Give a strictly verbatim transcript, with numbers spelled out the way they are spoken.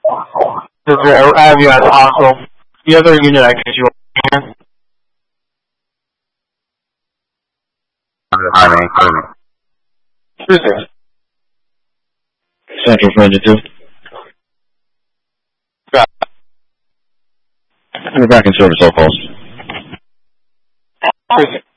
I have you as hospital. The other unit I can you over. Hi, man. Hi, man. Who's this? Central twenty-two. Yeah. We're back in service, all calls. Who's it?